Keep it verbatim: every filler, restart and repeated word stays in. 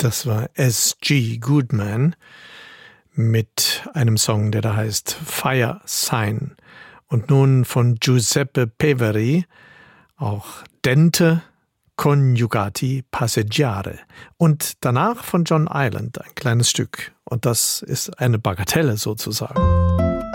Das war S G Goodman mit einem Song, der da heißt Fire Sign. Und nun von Giuseppe Peveri auch Dente Coniugati Passeggiare. Und danach von John Island ein kleines Stück. Und das ist eine Bagatelle sozusagen.